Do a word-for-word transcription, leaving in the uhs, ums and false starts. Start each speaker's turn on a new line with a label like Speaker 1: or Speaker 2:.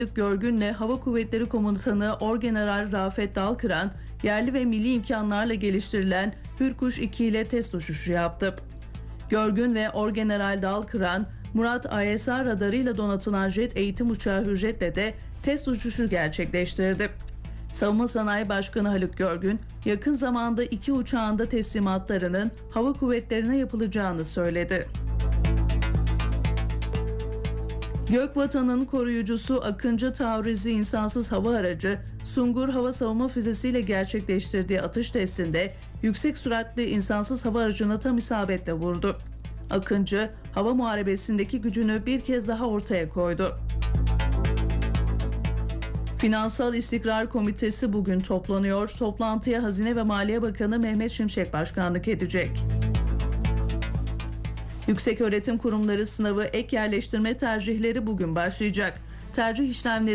Speaker 1: Görgün'le Hava Kuvvetleri Komutanı Orgeneral Rafet Dalkıran, yerli ve milli imkanlarla geliştirilen Hürkuş iki ile test uçuşu yaptı. Görgün ve Orgeneral Dalkıran, Murat I S R radarıyla donatılan jet eğitim uçağı Hürjet'le de test uçuşu gerçekleştirdi. Savunma Sanayi Başkanı Haluk Görgün, yakın zamanda iki uçağın da teslimatlarının hava kuvvetlerine yapılacağını söyledi. Gökvatan'ın koruyucusu Akıncı Taurizi insansız hava aracı, Sungur hava savunma füzesiyle gerçekleştirdiği atış testinde yüksek süratli insansız hava aracına tam isabetle vurdu. Akıncı, hava muharebesindeki gücünü bir kez daha ortaya koydu. Finansal İstikrar Komitesi bugün toplanıyor. Toplantıya Hazine ve Maliye Bakanı Mehmet Şimşek başkanlık edecek. Yükseköğretim kurumları sınavı ek yerleştirme tercihleri bugün başlayacak. Tercih işlemleri